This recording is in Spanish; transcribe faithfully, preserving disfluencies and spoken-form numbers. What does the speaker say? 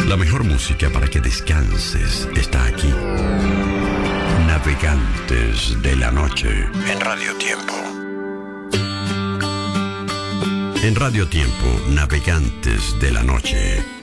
La mejor música para que descanses está aquí. Navegantes de la Noche en Radio Tiempo. En Radio Tiempo, Navegantes de la Noche.